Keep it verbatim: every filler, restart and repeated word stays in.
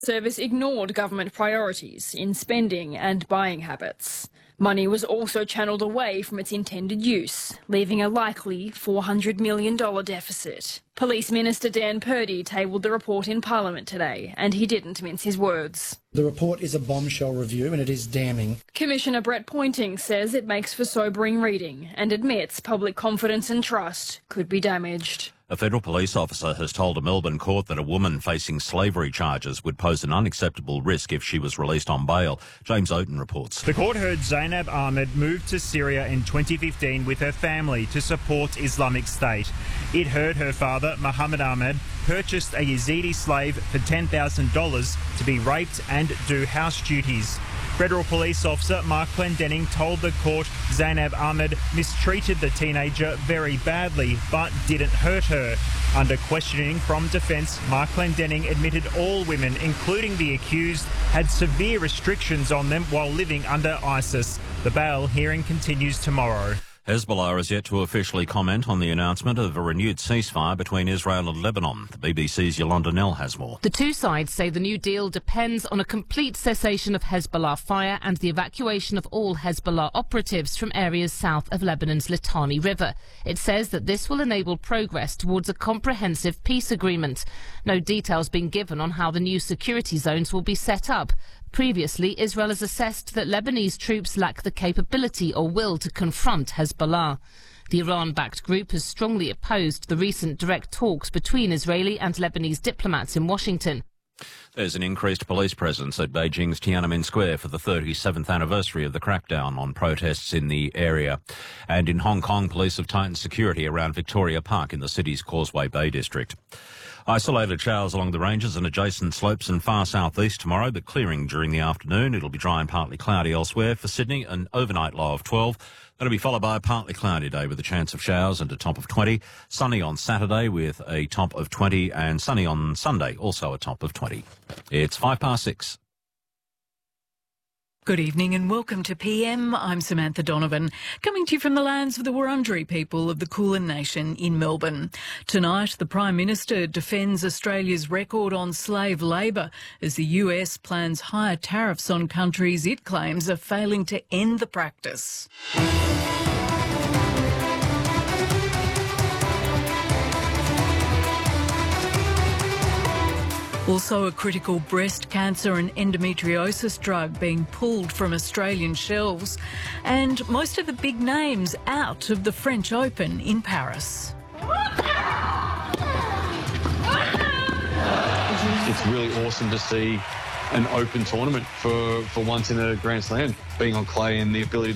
Service ignored government priorities in spending and buying habits. Money was also channelled away from its intended use, leaving a likely four hundred million dollars deficit. Police Minister Dan Purdy tabled the report in Parliament today, and he didn't mince his words. The report is a bombshell review and it is damning. Commissioner Brett Pointing says it makes for sobering reading and admits public confidence and trust could be damaged. A federal police officer has told a Melbourne court that a woman facing slavery charges would pose an unacceptable risk if she was released on bail. James Oaten reports. The court heard Zainab Ahmed moved to Syria in twenty fifteen with her family to support Islamic State. It heard her father, Mohammed Ahmed, purchased a Yazidi slave for ten thousand dollars to be raped and do house duties. Federal police officer Mark Clendenning told the court Zainab Ahmed mistreated the teenager very badly but didn't hurt her. Under questioning from defence, Mark Clendenning admitted all women, including the accused, had severe restrictions on them while living under ISIS. The bail hearing continues tomorrow. Hezbollah is yet to officially comment on the announcement of a renewed ceasefire between Israel and Lebanon. The B B C's Yolanda Nell has more. The two sides say the new deal depends on a complete cessation of Hezbollah fire and the evacuation of all Hezbollah operatives from areas south of Lebanon's Litani River. It says that this will enable progress towards a comprehensive peace agreement. No details being given on how the new security zones will be set up. Previously, Israel has assessed that Lebanese troops lack the capability or will to confront Hezbollah. The Iran-backed group has strongly opposed the recent direct talks between Israeli and Lebanese diplomats in Washington. There's an increased police presence at Beijing's Tiananmen Square for the thirty-seventh anniversary of the crackdown on protests in the area. And in Hong Kong, police have tightened security around Victoria Park in the city's Causeway Bay district. Isolated showers along the ranges and adjacent slopes and far southeast tomorrow, but clearing during the afternoon. It'll be dry and partly cloudy elsewhere. For Sydney, an overnight low of twelve. That'll be followed by a partly cloudy day with a chance of showers and a top of twenty. Sunny on Saturday with a top of twenty, and sunny on Sunday, also a top of twenty. It's five past six. Good evening and welcome to P M. I'm Samantha Donovan, coming to you from the lands of the Wurundjeri people of the Kulin Nation in Melbourne. Tonight, the Prime Minister defends Australia's record on slave labour as the U S plans higher tariffs on countries it claims are failing to end the practice. Also, a critical breast cancer and endometriosis drug being pulled from Australian shelves, and most of the big names out of the French Open in Paris. It's really awesome to see an open tournament for, for once in a Grand Slam, being on clay and the ability to